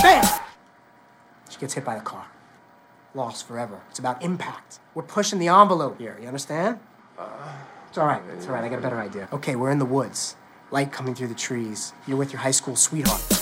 Bam! She gets hit by the car. Lost forever. It's about impact. We're pushing the envelope here, you understand? It's all right, I got a better idea. Okay, we're in the woods. Light coming through the trees. You're with your high school sweetheart.